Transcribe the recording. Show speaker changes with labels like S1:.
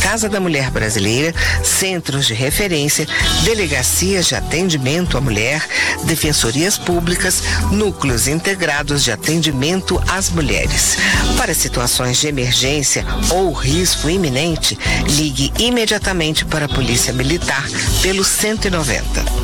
S1: Casa da Mulher Brasileira, centros de referência, delegacias de atendimento à mulher, defensorias públicas, núcleos integrados de atendimento às mulheres. Para situações de emergência ou risco iminente, ligue imediatamente para a Polícia Militar pelo 190.